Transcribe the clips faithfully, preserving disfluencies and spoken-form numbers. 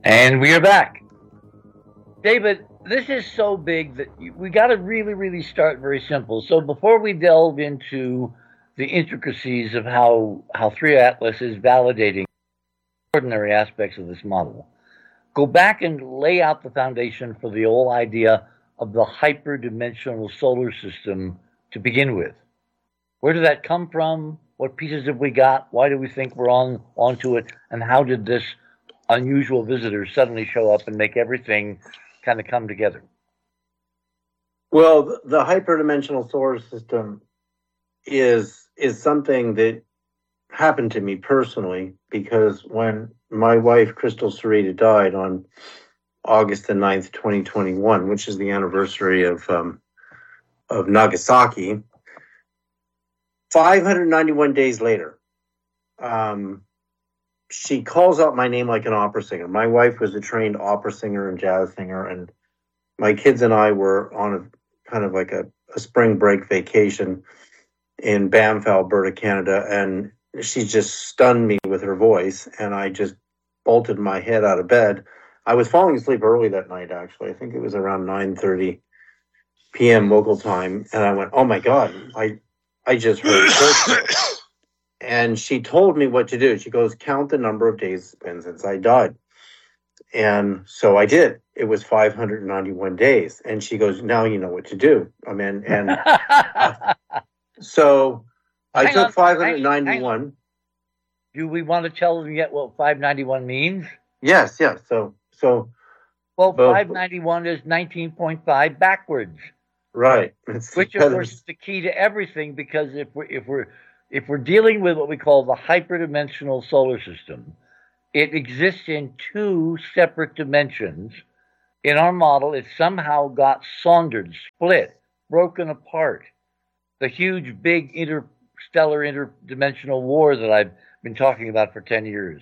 And we are back. David, this is so big that we got to really, really start very simple. So before we delve into the intricacies of how, how three Atlas is validating ordinary aspects of this model, go back and lay out the foundation for the whole idea of the hyperdimensional solar system to begin with. Where did that come from? What pieces have we got? Why do we think we're on onto it? And how did this unusual visitor suddenly show up and make everything kind of come together? Well, the hyperdimensional solar system is is something that happened to me personally, because when my wife, Crystal Sarita, died on August the ninth, twenty twenty-one, which is the anniversary of um, of Nagasaki, five hundred ninety-one days later, um, she calls out my name like an opera singer. My wife was a trained opera singer and jazz singer, and my kids and I were on a kind of like a, a spring break vacation in Banff, Alberta, Canada, and she just stunned me with her voice, and I just bolted my head out of bed. I was falling asleep early that night, actually. I think it was around nine thirty p.m. local time, and I went, oh my God, I I just heard it. And she told me what to do. She goes, count the number of days it's been since I died. And so I did. It was five hundred ninety-one days. And she goes, now you know what to do. I mean, and uh, so I hang took on, five hundred ninety-one. Hang, hang do we want to tell them yet what five ninety-one means? Yes, yes. So, so. Well, both, five ninety-one is nineteen point five backwards. Right. It's which, of course, is the key to everything, because if we're, if we're, if we're dealing with what we call the hyperdimensional solar system, it exists in two separate dimensions. In our model, it somehow got saundered, split, broken apart. The huge, big interstellar, interdimensional war that I've been talking about for ten years.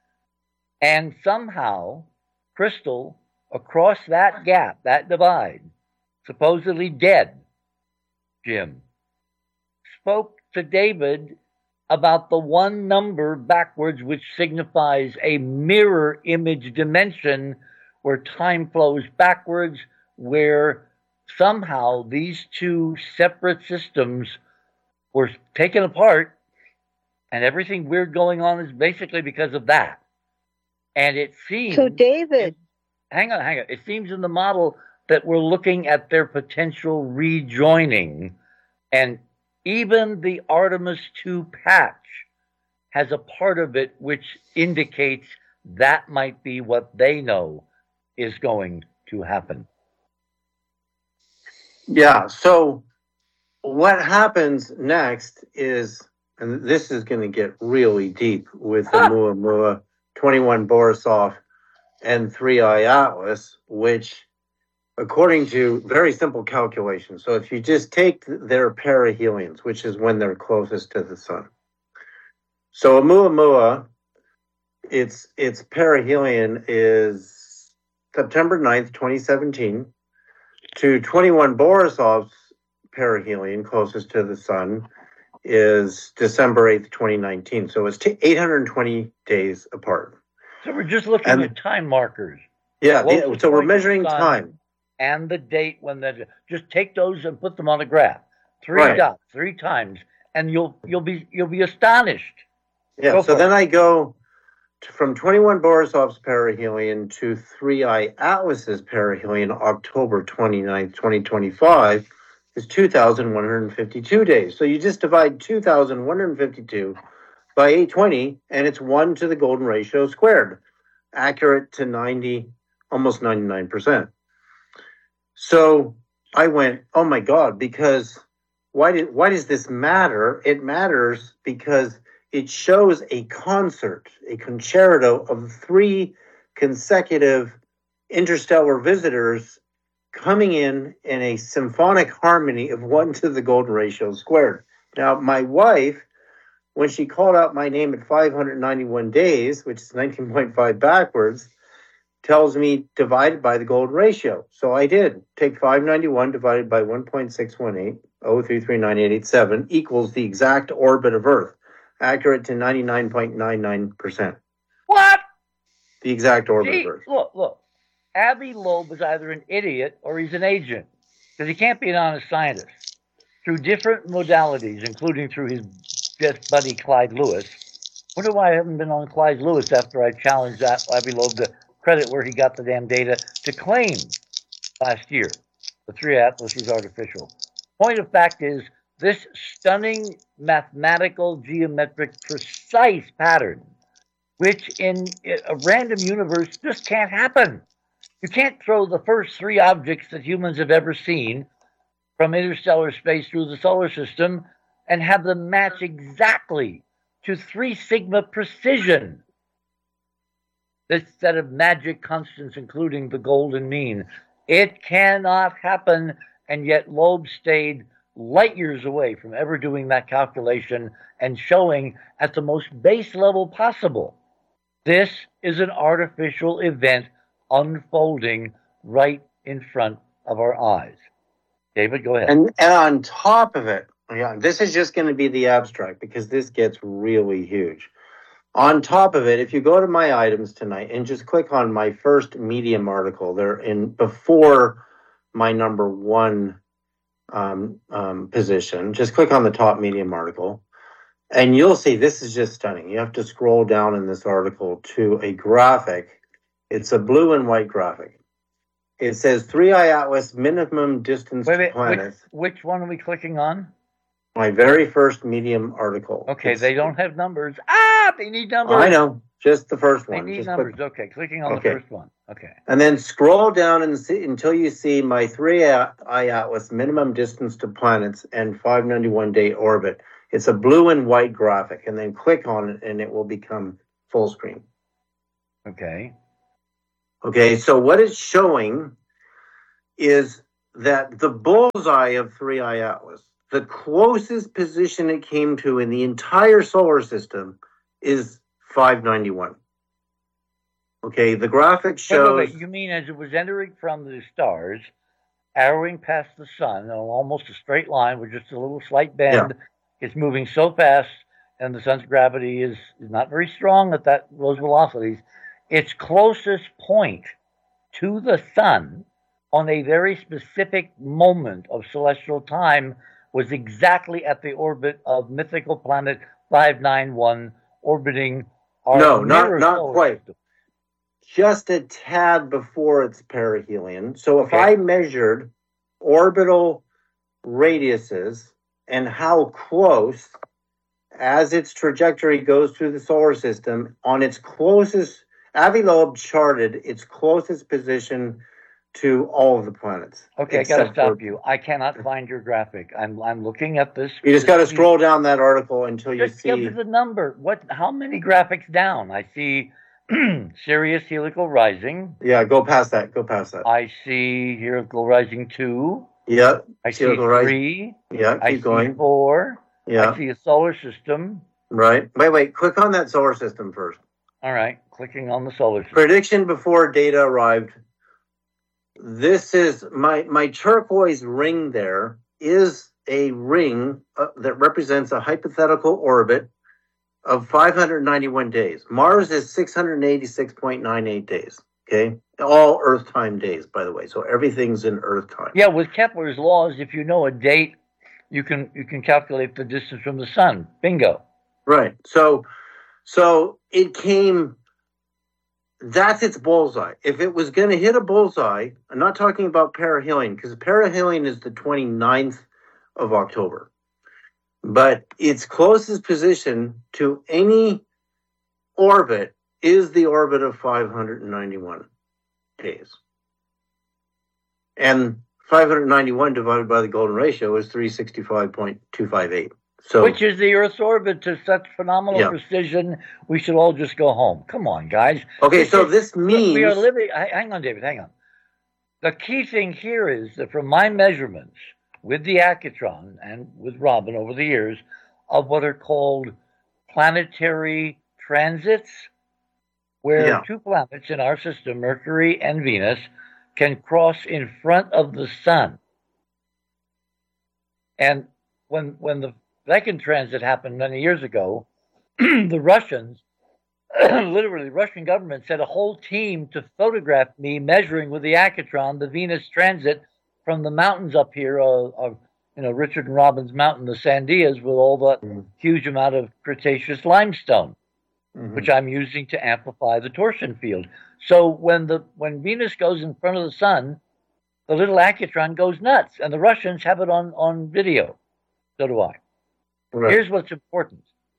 And somehow, Crystal, across that gap, that divide, supposedly dead, Jim, spoke to David about the one number backwards, which signifies a mirror image dimension where time flows backwards, where somehow these two separate systems were taken apart, and everything weird going on is basically because of that. And it seems... So, David... Hang on, hang on. It seems in the model that we're looking at their potential rejoining, and even the Artemis two patch has a part of it which indicates that might be what they know is going to happen. Yeah, so what happens next is, and this is going to get really deep with the Oumuamua, twenty-one Borisov, and three I Atlas, which, according to very simple calculations, so if you just take their perihelions, which is when they're closest to the sun. So Oumuamua, its its perihelion is September ninth, twenty seventeen, to twenty-one Borisov's perihelion, closest to the sun, is December eighth, twenty nineteen. So it's t- eight hundred twenty days apart. So we're just looking and, at time markers. Yeah, the, so we're measuring time. And the date when the just take those and put them on a graph. Three right. dots, three times, and you'll you'll be you'll be astonished. Yeah. Go so then it. I go to, from twenty-one Borisov's perihelion to three I Atlas's perihelion, October twenty-ninth, twenty twenty-five, is two thousand one hundred fifty-two days. So you just divide two thousand one hundred fifty-two by eight hundred twenty, and it's one to the golden ratio squared, accurate to ninety, almost ninety-nine percent. So I went, oh my God, because why did why does this matter? It matters because it shows a concert, a concerto of three consecutive interstellar visitors coming in in a symphonic harmony of one to the golden ratio squared. Now, my wife, when she called out my name at five hundred ninety-one days, which is nineteen point five backwards, tells me divided by the golden ratio. So I did. Take five hundred ninety-one divided by one point six one eight, zero three three nine eight eight seven, equals the exact orbit of Earth, accurate to ninety-nine point nine nine percent. What? the exact orbit See, of Earth. look, look. Avi Loeb is either an idiot or he's an agent, because he can't be an honest scientist. Through different modalities, including through his best buddy Clyde Lewis. Wonder why I haven't been on Clyde Lewis after I challenged that Avi Loeb to credit where he got the damn data to claim last year the three atlas was artificial. Point of fact is, this stunning mathematical, geometric, precise pattern, which in a random universe just can't happen. You can't throw the first three objects that humans have ever seen from interstellar space through the solar system and have them match exactly to three sigma precision. This set of magic constants, including the golden mean. It cannot happen, and yet Loeb stayed light years away from ever doing that calculation and showing at the most base level possible. This is an artificial event unfolding right in front of our eyes. David, go ahead. And, and on top of it, yeah, this is just going to be the abstract because this gets really huge. On top of it, if you go to my items tonight and just click on my first Medium article, they're in before my number one um, um, position. Just click on the top Medium article, and you'll see this is just stunning. You have to scroll down in this article to a graphic. It's a blue and white graphic. It says three I Atlas minimum distance wait, to wait, planets. Which, which one are we clicking on? My very first Medium article. Okay, it's, they don't have numbers. Ah, they need numbers. I know, just the first one. They need just numbers. click. Okay, clicking on Okay. the first one. Okay. And then scroll down and see until you see my three I Atlas minimum distance to planets and five ninety-one day orbit. It's a blue and white graphic, and then click on it, and it will become full screen. Okay. Okay, so what it's showing is that the bullseye of three I Atlas, the closest position it came to in the entire solar system, is five ninety-one. Okay, the graphic shows... Wait, wait, wait. You mean as it was entering from the stars, arrowing past the sun, on almost a straight line with just a little slight bend, yeah. It's moving so fast, and the sun's gravity is, is not very strong at that those velocities. Its closest point to the sun on a very specific moment of celestial time was exactly at the orbit of mythical planet five ninety-one, orbiting our no, not not solar quite. system. Just a tad before its perihelion. So if Okay. I measured orbital radiuses and how close, as its trajectory goes through the solar system, on its closest, Avi Loeb charted its closest position to all of the planets. Okay, I got to except stop for- you. I cannot find your graphic. I'm I'm looking at this. You just got to this- scroll down that article until you Just give see. me the number. What? How many graphics down? I see Sirius Helical Rising. Yeah, go past that. Go past that. I see Helical Rising two. Yeah, I see Helical Rising. three. yeah. I Keep see going. four. Yeah, I see a solar system. right. Wait, wait. Click on that solar system first. All right, clicking on the solar system. Prediction before data arrived. This is my my turquoise ring. There is a ring uh, that represents a hypothetical orbit of five hundred ninety-one days. Mars is six hundred eighty-six point nine eight days. Okay, all Earth time days, by the way. So everything's in Earth time. Yeah, with Kepler's laws, if you know a date, you can you can calculate the distance from the sun. Bingo. Right. So, so it came. That's its bullseye. If it was going to hit a bullseye, I'm not talking about perihelion because perihelion is the twenty-ninth of October. But its closest position to any orbit is the orbit of five hundred ninety-one days. And five hundred ninety-one divided by the golden ratio is three hundred sixty-five point two five eight. So, Which is the Earth's orbit to such phenomenal Yeah. precision, we should all just go home. Come on, guys. okay, This so is- this means We are living. h- Hang on, David. Hang on. The key thing here is that from my measurements with the Accutron and with Robin over the years of what are called planetary transits, where Yeah. two planets in our system, Mercury and Venus, can cross in front of the sun. And when when the second transit happened many years ago, the Russians literally, the Russian government sent a whole team to photograph me measuring with the Accutron the Venus transit from the mountains up here, uh, uh, you know, Richard and Robbins Mountain, the Sandias, with all that mm-hmm. huge amount of Cretaceous limestone, mm-hmm. which I'm using to amplify the torsion field. So when the when Venus goes in front of the sun, the little Accutron goes nuts, and the Russians have it on, on video. So do I. Right. Here's what's important.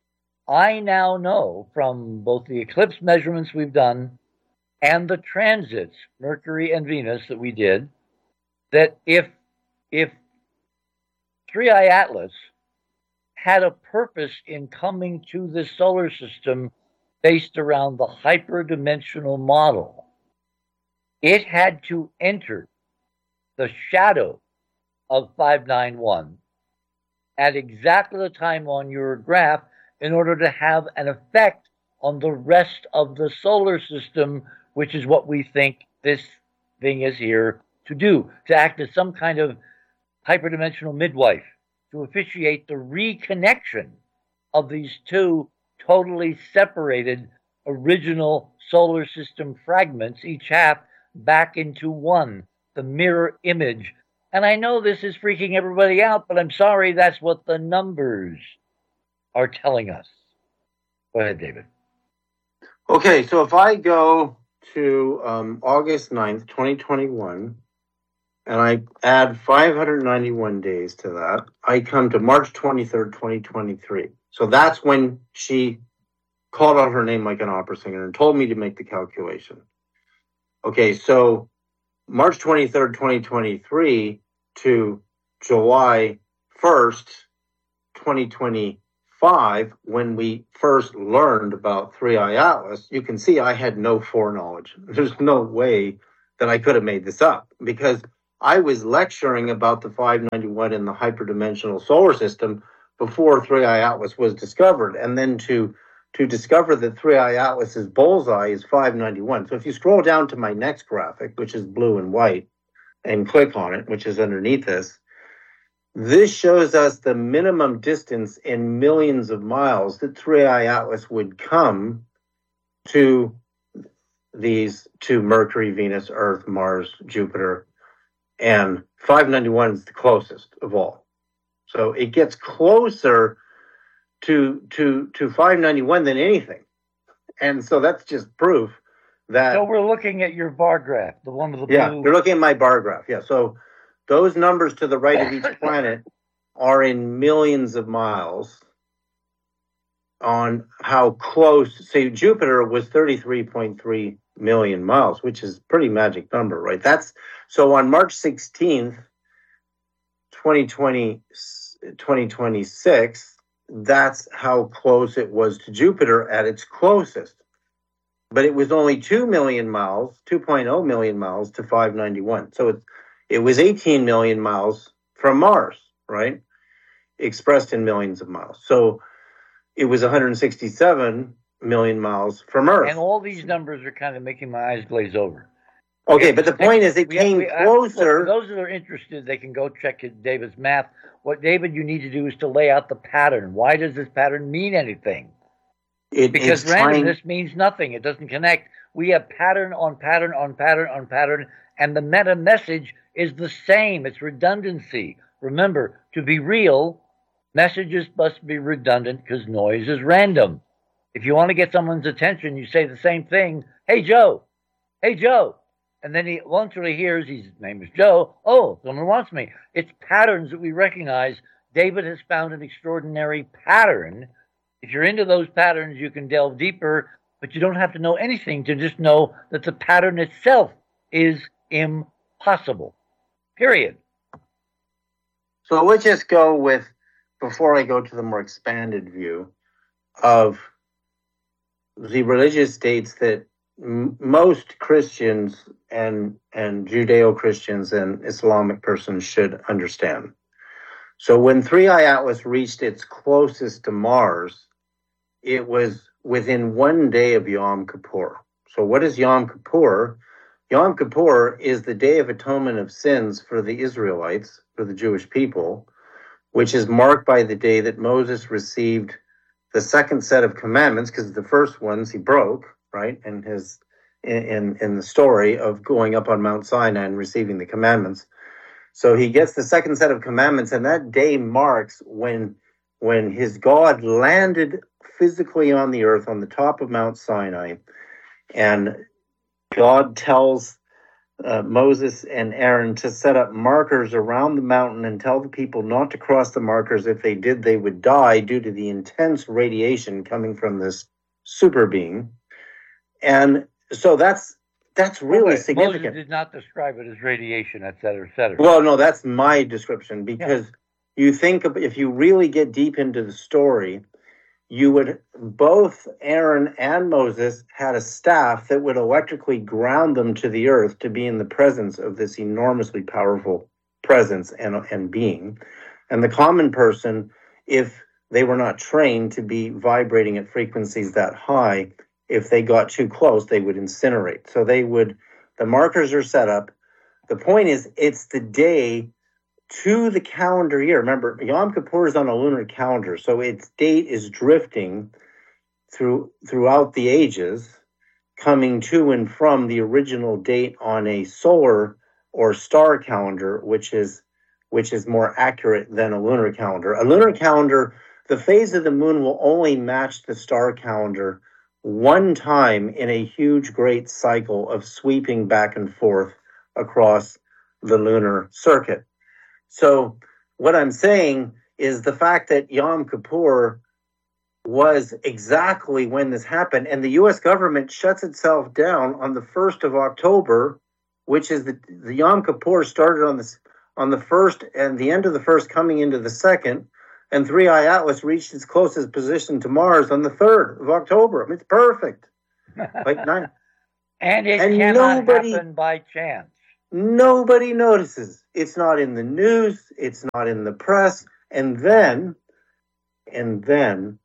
I now know from both the eclipse measurements we've done and the transits, Mercury and Venus, that we did, that if if three I Atlas had a purpose in coming to this solar system based around the hyperdimensional model, it had to enter the shadow of five nine one at exactly the time on your graph in order to have an effect on the rest of the solar system, which is what we think this thing is here to do, to act as some kind of hyperdimensional midwife, to officiate the reconnection of these two totally separated original solar system fragments, each half back into one, the mirror image. And I know this is freaking everybody out, but I'm sorry, that's what the numbers are telling us. Go ahead, David. Okay, so if I go to um, August ninth, twenty twenty-one, and I add five hundred ninety-one days to that, I come to March twenty-third, twenty twenty-three. So that's when she called out her name like an opera singer and told me to make the calculation. Okay, so March twenty-third, twenty twenty-three to July first, twenty twenty-five, when we first learned about three I Atlas, you can see I had no foreknowledge. There's no way that I could have made this up, because I was lecturing about the five ninety-one in the hyperdimensional solar system before three I Atlas was discovered. And then to to discover that three I Atlas's bullseye is five ninety-one. So if you scroll down to my next graphic, which is blue and white, and click on it, which is underneath this, this shows us the minimum distance in millions of miles that three I Atlas would come to these, to Mercury, Venus, Earth, Mars, Jupiter, and five ninety-one is the closest of all. So it gets closer to to to five ninety-one than anything. And so that's just proof that... So we're looking at your bar graph, the one with the blue... Yeah, you're looking at my bar graph. Yeah, so those numbers to the right of each planet are in millions of miles on how close... Say, Jupiter was thirty-three point three million miles, which is a pretty magic number, right? That's... So on March sixteenth, twenty twenty, twenty twenty-six, that's how close it was to Jupiter at its closest. But it was only two million miles, two point oh million miles to five ninety-one. So it, it was eighteen million miles from Mars, right? Expressed in millions of miles. So it was one hundred sixty-seven million miles from Earth. And all these numbers are kind of making my eyes glaze over. Okay, but the point is it came we, closer. For those that are interested, they can go check David's math. What, David, you need to do is to lay out the pattern. Why does this pattern mean anything? It, because randomness trying... means nothing. It doesn't connect. We have pattern on pattern on pattern on pattern, and the meta message is the same. It's redundancy. Remember, to be real, messages must be redundant because noise is random. If you want to get someone's attention, you say the same thing. Hey, Joe. Hey, Joe. And then he eventually hears his name is Joe. Oh, someone wants me. It's patterns that we recognize. David has found an extraordinary pattern. If you're into those patterns, you can delve deeper, but you don't have to know anything to just know that the pattern itself is impossible. Period. So let's just go with, before I go to the more expanded view of the religious states that m- most Christians and, and Judeo-Christians and Islamic persons should understand. So when three I Atlas reached its closest to Mars, it was within one day of Yom Kippur. So what is Yom Kippur? Yom Kippur is the Day of Atonement of Sins for the Israelites, for the Jewish people, which is marked by the day that Moses received the second set of commandments, because the first ones he broke, right, in his in in the story of going up on Mount Sinai and receiving the commandments. So he gets the second set of commandments, and that day marks when when his God landed physically on the earth on the top of Mount Sinai, and God tells uh, Moses and Aaron to set up markers around the mountain and tell the people not to cross the markers. If they did, they would die due to the intense radiation coming from this super being. And so that's that's really oh, wait, significant. Moses did not describe it as radiation, et cetera, et cetera. Well, no, that's my description, because yeah. you think of, if you really get deep into the story, you would, both Aaron and Moses had a staff that would electrically ground them to the earth to be in the presence of this enormously powerful presence and, and being. And the common person, if they were not trained to be vibrating at frequencies that high, if they got too close, they would incinerate. So they would, the markers are set up. The point is, it's the day to the calendar year. Remember, Yom Kippur is on a lunar calendar, so its date is drifting through throughout the ages, coming to and from the original date on a solar or star calendar, which is which is more accurate than a lunar calendar. A lunar calendar, the phase of the moon will only match the star calendar one time in a huge, great cycle of sweeping back and forth across the lunar circuit. So what I'm saying is the fact that Yom Kippur was exactly when this happened, and the U S government shuts itself down on the first of October, which is the, the Yom Kippur started on the, on the first, and the end of the first coming into the second, and Three Eye Atlas reached its closest position to Mars on the third of October. I mean, it's perfect. Like nine. and it and cannot nobody, happen by chance. Nobody notices. It's not in the news. It's not in the press. And then, and then,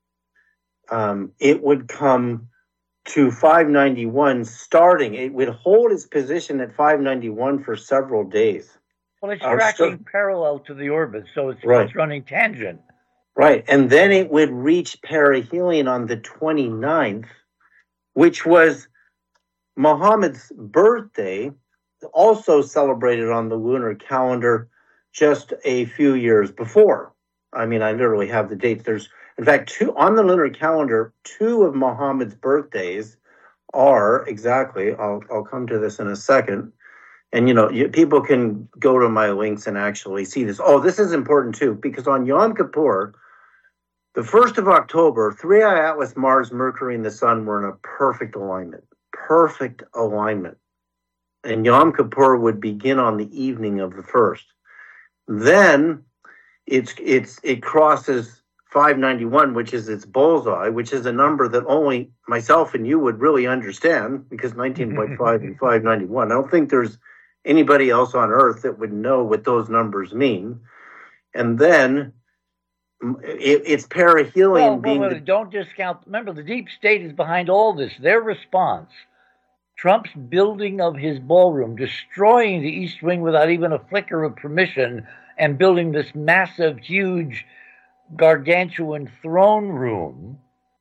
um, it would come to five ninety-one starting. It would hold its position at five ninety-one for several days. Well, it's tracking st- parallel to the orbit, so it's, right. it's running tangent. Right. And then it would reach perihelion on the twenty-ninth, which was Muhammad's birthday, also celebrated on the lunar calendar just a few years before. I mean, I literally have the dates. There's, in fact, two on the lunar calendar, two of Muhammad's birthdays are exactly, I'll, I'll come to this in a second. And, you know, you, people can go to my links and actually see this. Oh, this is important, too, because on Yom Kippur, the first of October, Three Eye Atlas, Mars, Mercury, and the Sun were in a perfect alignment. Perfect alignment. And Yom Kippur would begin on the evening of the first. Then it's it's it crosses five ninety-one, which is its bullseye, which is a number that only myself and you would really understand, because nineteen point five and five ninety-one. I don't think there's anybody else on Earth that would know what those numbers mean. And then it, it's perihelion well, being... Well, the, don't discount... Remember, the deep state is behind all this. Their response, Trump's building of his ballroom, destroying the East Wing without even a flicker of permission, and building this massive, huge, gargantuan throne room,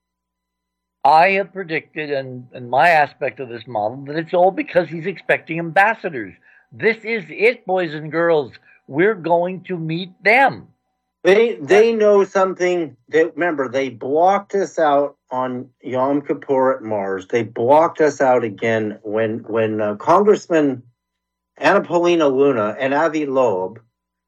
I have predicted, and in my aspect of this model, that it's all because he's expecting ambassadors. This is it, boys and girls. We're going to meet them. They they know something. That, remember, they blocked us out on Yom Kippur at Mars. They blocked us out again when when uh, Congressman Anna Paulina Luna and Avi Loeb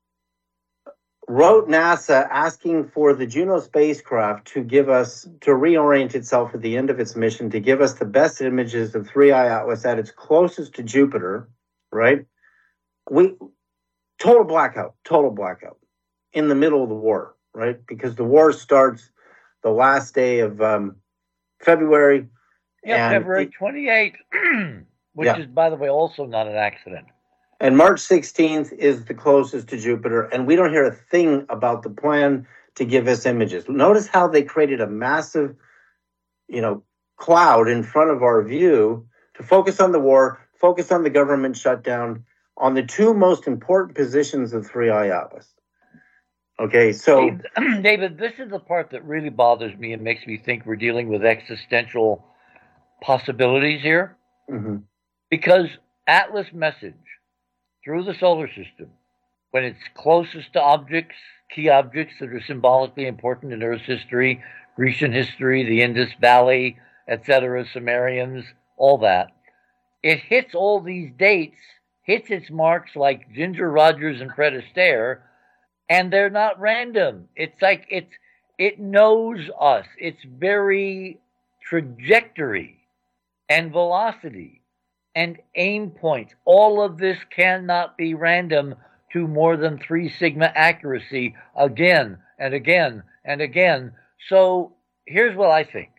wrote NASA asking for the Juno spacecraft to give us, to reorient itself at the end of its mission, to give us the best images of Three Eye Atlas at its closest to Jupiter, right? We, total blackout, total blackout in the middle of the war, right? Because the war starts the last day of um, February. Yeah, February twenty-eighth, which yeah. is, by the way, also not an accident. And March sixteenth is the closest to Jupiter, and we don't hear a thing about the plan to give us images. Notice how they created a massive, you know, cloud in front of our view to focus on the war, focus on the government shutdown, on the two most important positions of Three Eye Atlas. Okay, so David, David, this is the part that really bothers me and makes me think we're dealing with existential possibilities here. mm-hmm. Because Atlas message through the solar system, when it's closest to objects, key objects that are symbolically important in Earth's history, Grecian history, the Indus Valley, et cetera, Sumerians, all that, it hits all these dates, hits its marks like Ginger Rogers and Fred Astaire, and they're not random. It's like it's it knows us. It's very trajectory and velocity and aim points. All of this cannot be random to more than three sigma accuracy again and again and again. So here's what I think.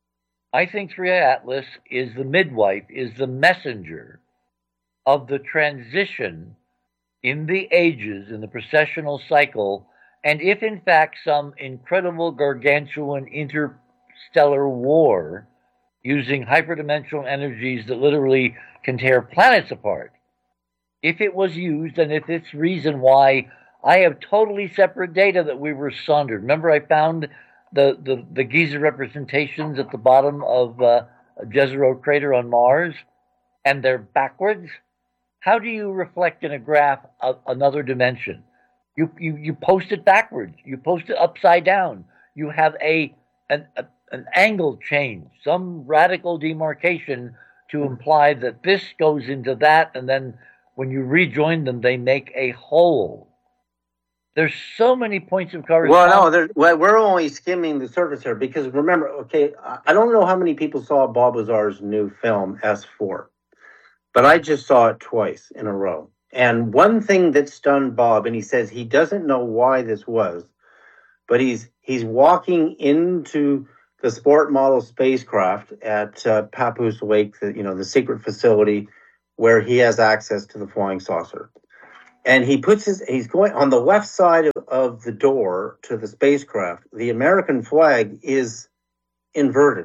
I think three I Atlas is the midwife, is the messenger of the transition in the ages, in the processional cycle, and if in fact some incredible gargantuan interstellar war using hyperdimensional energies that literally can tear planets apart, if it was used, and if it's reason why I have totally separate data that we were sundered. Remember, I found the, the, the Giza representations at the bottom of uh, Jezero crater on Mars, and they're backwards. How do you reflect in a graph of another dimension? You, you, you post it backwards. You post it upside down. You have a an, a, an angle change, some radical demarcation to imply that this goes into that, and then when you rejoin them, they make a whole. There's so many points of correspondence. Well, no, well, we're only skimming the surface here because remember, okay, I don't know how many people saw Bob Lazar's new film S four, but I just saw it twice in a row. And one thing that stunned Bob, and he says he doesn't know why this was, but he's he's walking into the sport model spacecraft at uh, Papoose Lake, the, you know, the secret facility where he has access to the flying saucer. And he puts his, he's going on the left side of, of the door to the spacecraft. The American flag is inverted,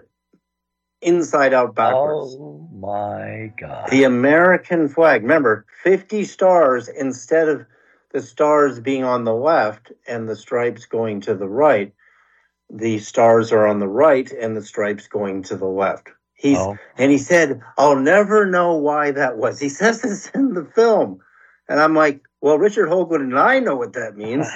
inside out backwards. Oh my God. The American flag, remember, fifty stars instead of the stars being on the left and the stripes going to the right. The stars are on the right and the stripes going to the left. He's oh. And he said, I'll never know why that was. He says this in the film. And I'm like, well, Richard Hoagland and I know what that means.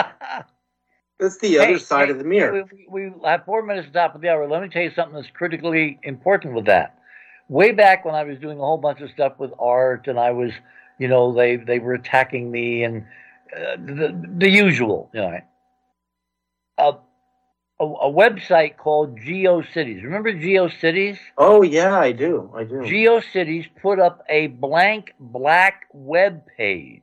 That's the other hey, side hey, of the mirror. We, we have four minutes to top of the hour. Let me tell you something that's critically important with that. Way back when I was doing a whole bunch of stuff with art, and I was, you know, they they were attacking me and uh, the the usual, you know. Uh, a, a website called GeoCities. Remember GeoCities? Oh yeah, I do. I do. GeoCities put up a blank black web page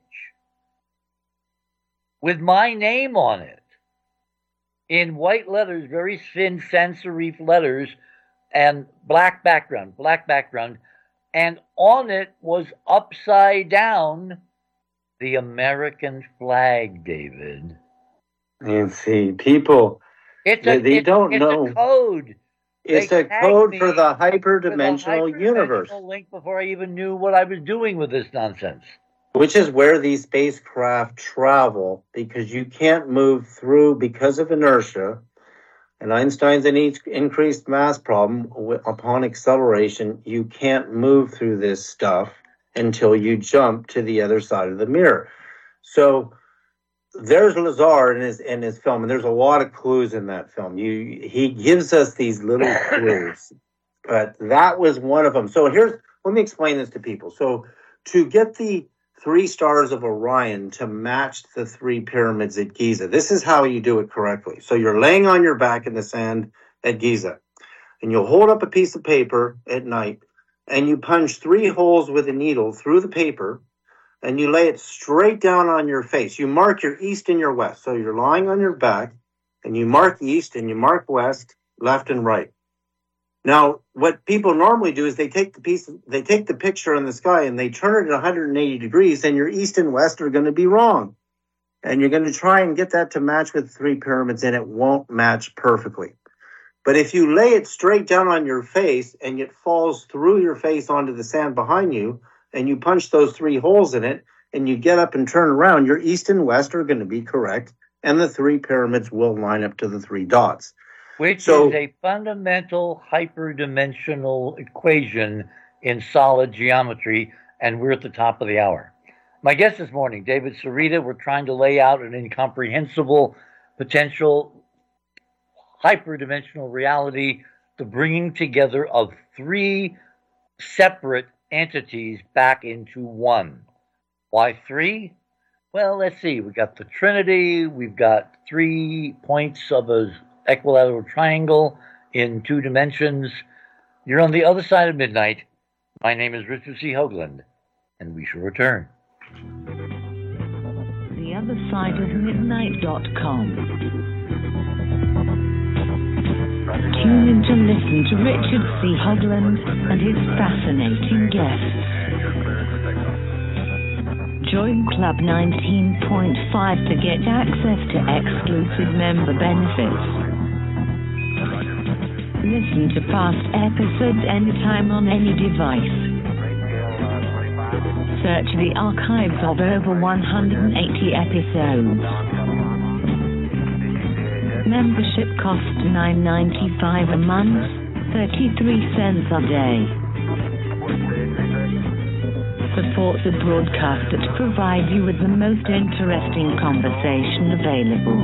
with my name on it in white letters, very thin sans serif letters, and black background, black background, and on it was upside down the American flag, David. And see, people. It's a, they, they it's, don't it's know. a code. It's they a code for the hyperdimensional hyper universe. Link before I even knew what I was doing with this nonsense. Which is where these spacecraft travel, because you can't move through because of inertia. And Einstein's increased mass problem, upon acceleration, you can't move through this stuff until you jump to the other side of the mirror. So there's Lazar in his in his film, and there's a lot of clues in that film. You he gives us these little clues, but that was one of them. So here's let me explain this to people. So to get the three stars of Orion to match the three pyramids at Giza, this is how you do it correctly. So you're laying on your back in the sand at Giza, and you'll hold up a piece of paper at night, and you punch three holes with a needle through the paper. And you lay it straight down on your face. You mark your east and your west. So you're lying on your back, and you mark east and you mark west, left and right. Now, what people normally do is they take the piece, they take the picture in the sky and they turn it one hundred eighty degrees, and your east and west are going to be wrong. And you're going to try and get that to match with three pyramids, and it won't match perfectly. But if you lay it straight down on your face and it falls through your face onto the sand behind you, and you punch those three holes in it, and you get up and turn around, your east and west are going to be correct, and the three pyramids will line up to the three dots. Which so, is a fundamental hyperdimensional equation in solid geometry, and we're at the top of the hour. My guest this morning, David Sereda, we're trying to lay out an incomprehensible potential hyperdimensional reality, the bringing together of three separate entities back into one. Why three? Well, let's see. We've got the Trinity. We've got three points of an equilateral triangle in two dimensions. You're on the other side of midnight. My name is Richard C. Hoagland, and we shall return. the other side of midnight dot com. Tune in to listen to Richard C. Hoagland and his fascinating guests. Join Club nineteen point five to get access to exclusive member benefits. Listen to past episodes anytime on any device. Search the archives of over one hundred eighty episodes. Membership costs nine dollars and ninety-five cents a month, thirty-three cents a day. Supports a broadcast that provides you with the most interesting conversation available.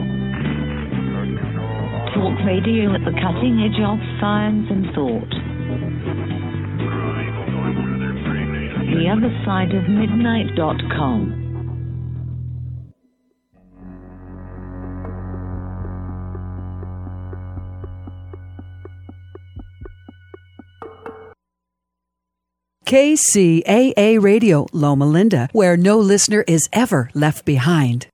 Talk radio at the cutting edge of science and thought. the other side of midnight dot com. K C A A Radio, Loma Linda, where no listener is ever left behind.